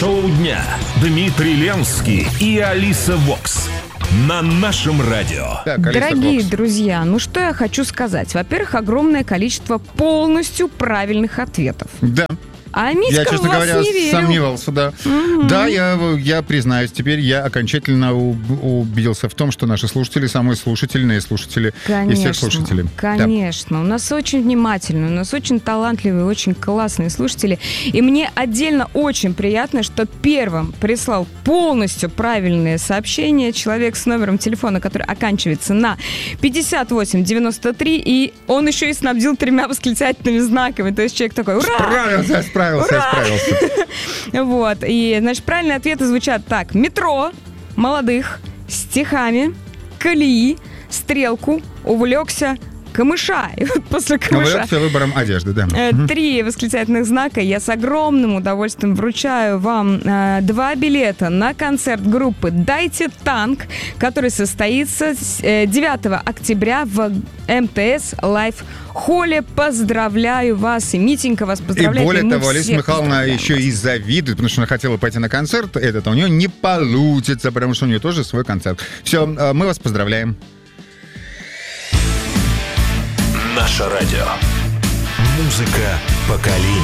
Шоу дня. Дмитрий Ленский и Алиса Вокс. На нашем радио. Так, Дорогие друзья, ну что я хочу сказать. Во-первых, огромное количество полностью правильных ответов. Да. А Митька Я, честно в вас говоря, не верил. сомневался, да. Да, я признаюсь, теперь я окончательно убедился в том, что наши слушатели самые слушательные слушатели из всех слушателей. Конечно. У нас очень внимательные, у нас очень талантливые, очень классные слушатели. И мне отдельно очень приятно, что первым прислал полностью правильное сообщение человек с номером телефона, который оканчивается на 5893, и он еще и снабдил 3 восклицательными знаками. То есть человек такой: ура! Справился. Вот, и, значит, правильные ответы звучат так: метро, молодых, стихами, колеи, стрелку, увлекся, камыша. И вот после камыша Увлекся выбором одежды, да. 3 восклицательных знака. Я с огромным удовольствием вручаю вам 2 билета на концерт группы «Дайте танк», который состоится 9 октября в МТС Лайв Холле. Поздравляю вас, и Митенька вас поздравляет. И более того, Алиса Михайловна еще и завидует, потому что она хотела пойти на концерт этот, а у нее не получится, потому что у нее тоже свой концерт. Все, мы вас поздравляем. Наше радио. Музыка поколений.